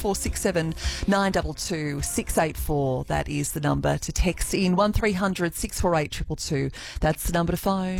467 922 684. That is the number to text in. 1300 648 222. That's the number to phone.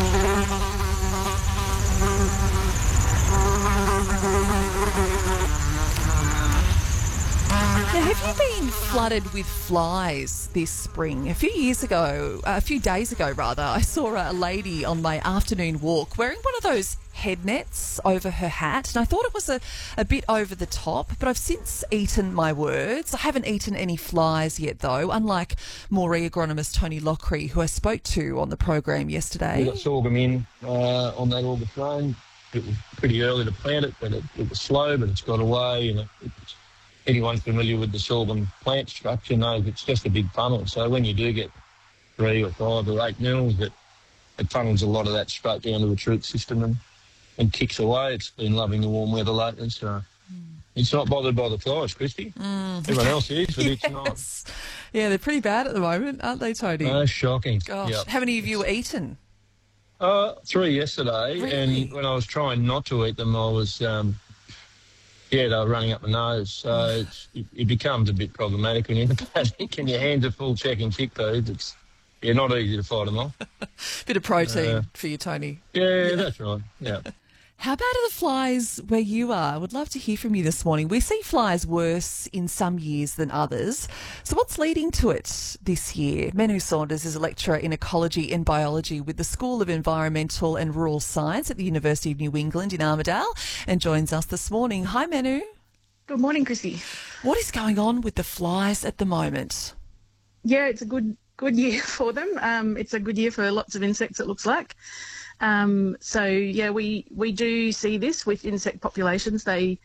Now, have you been flooded with flies this spring? A few days ago, I saw a lady on my afternoon walk wearing one of those head nets over her hat, and I thought it was a bit over the top, but I've since eaten my words. I haven't eaten any flies yet, though, unlike Moree agronomist Tony Lockery, who I spoke to on the program yesterday. We got sorghum in on that August rain. It was pretty early to plant it, but it was slow, but it's got away, and anyone familiar with the sorghum plant structure knows it's just a big funnel. So when you do get 3 or 5 or 8 mils, it funnels a lot of that straight down to the root system and kicks away. It's been loving the warm weather lately, so it's not bothered by the flies, Christy. Everyone else is, but it's not. Yeah, they're pretty bad at the moment, aren't they, Tony? Shocking. Gosh, yep. How many of you were eaten? 3 yesterday, Really? And when I was trying not to eat them, I was... they were running up my nose, so it becomes a bit problematic when you're in the paddock and your hands are full checking chickpeas. It's not easy to fight them off. Bit of protein for you, Tony. Yeah, that's right. Yeah. How bad are the flies where you are? I would love to hear from you this morning. We see flies worse in some years than others. So what's leading to it this year? Manu Saunders is a lecturer in ecology and biology with the School of Environmental and Rural Science at the University of New England in Armidale and joins us this morning. Hi, Manu. Good morning, Chrissy. What is going on with the flies at the moment? Yeah, it's a good year for them. It's a good year for lots of insects, it looks like. We do see this with insect populations. They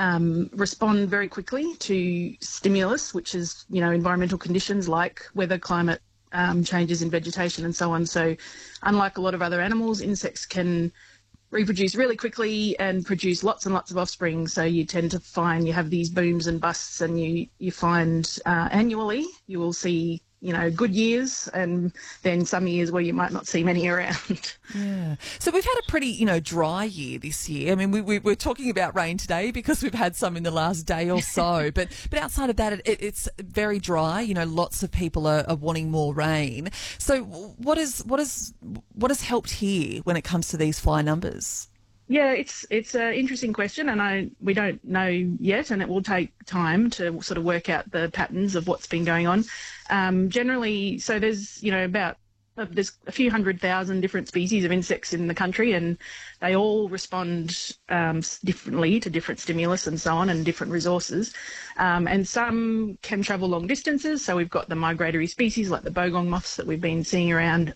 respond very quickly to stimulus, which is, environmental conditions like weather, climate changes in vegetation and so on. So unlike a lot of other animals, insects can reproduce really quickly and produce lots and lots of offspring. So you tend to find you have these booms and busts, and you find annually you will see good years and then some years where you might not see many around. Yeah. So we've had a pretty, dry year this year. I mean, we're talking about rain today because we've had some in the last day or so. but outside of that, it's very dry. Lots of people are wanting more rain. So what has helped here when it comes to these fly numbers? Yeah, it's an interesting question, and we don't know yet, and it will take time to sort of work out the patterns of what's been going on. Generally, so there's there's a few 100,000 different species of insects in the country, and they all respond differently to different stimulus and so on, and different resources. And some can travel long distances. So we've got the migratory species like the bogong moths that we've been seeing around.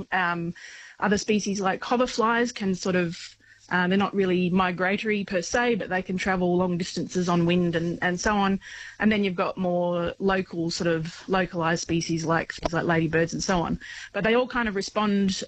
Other species like hoverflies can sort of they're not really migratory per se, but they can travel long distances on wind and so on. And then you've got more local, sort of localised species like things like ladybirds and so on. But they all kind of respond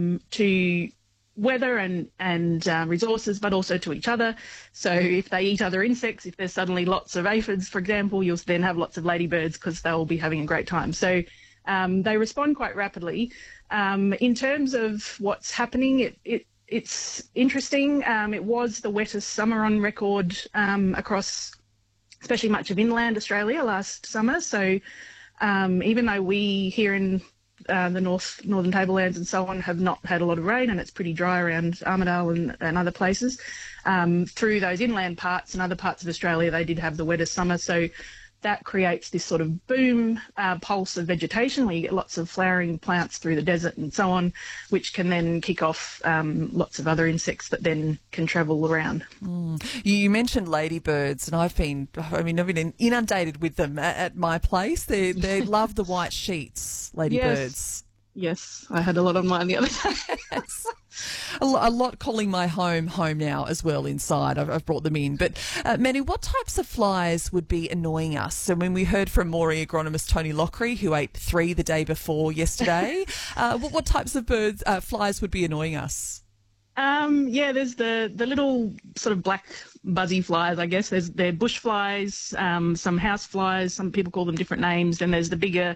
to weather and resources, but also to each other. So if they eat other insects, if there's suddenly lots of aphids, for example, you'll then have lots of ladybirds because they'll be having a great time. So they respond quite rapidly. In terms of what's happening, it's interesting. It was the wettest summer on record across especially much of inland Australia last summer. So even though we here in the northern tablelands and so on have not had a lot of rain, and it's pretty dry around Armidale and other places, through those inland parts and other parts of Australia, they did have the wettest summer. So that creates this sort of boom pulse of vegetation where you get lots of flowering plants through the desert and so on, which can then kick off lots of other insects that then can travel around. You mentioned ladybirds, and I've been inundated with them at my place. They love the white sheets, ladybirds. Yes, I had a lot on mine the other day. Yes. A lot calling my home now as well inside. I've brought them in. But, Manu, what types of flies would be annoying us? So when we heard from Moree agronomist Tony Lockery, who ate 3 the day before yesterday, what types of flies would be annoying us? There's the little sort of black buzzy flies, I guess. They're bush flies, some house flies, some people call them different names. Then there's the bigger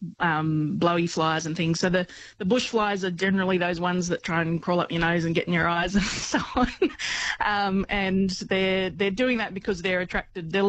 blowy flies and things. So the bush flies are generally those ones that try and crawl up your nose and get in your eyes and so on. And they're doing that because they're attracted. They're